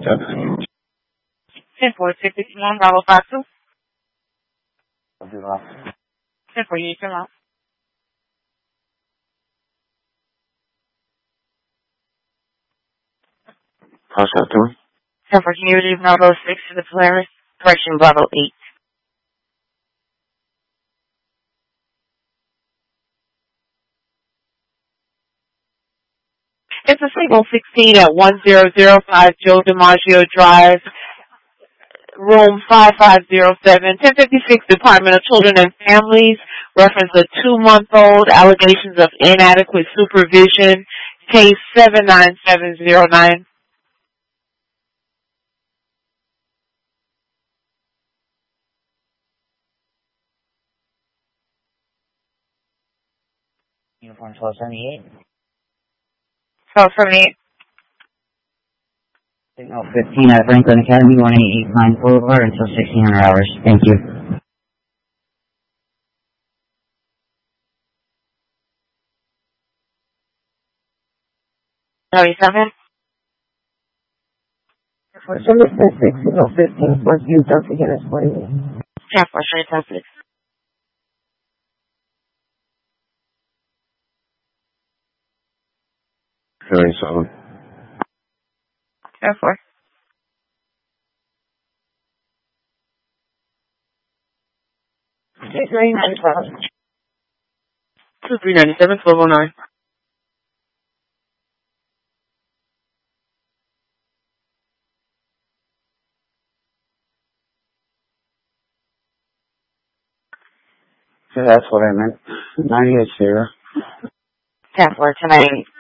10-4-6-1, Bravo 5-2. I'll do that. 10-4, you need to come out. How's that doing? 10-4, can you leave Bravo 6 to the Polaris? Correction, Bravo 8. It's a single 16 at 1005 Joe DiMaggio Drive, room 5507, 1056, Department of Children and Families. Reference a 2-month-old, allegations of inadequate supervision, case 79709. Uniform 1278. 1278. Signal 15 at Franklin Academy, 1889 Boulevard until 1600 hours. Thank you. For some of the 6, signal 15 was used once again as 40. 10-4, straight 10-6. Very solid. 10-4. 699-12. 2397-1209. So that's what I meant. 98 Sierra. 10-4, 1098.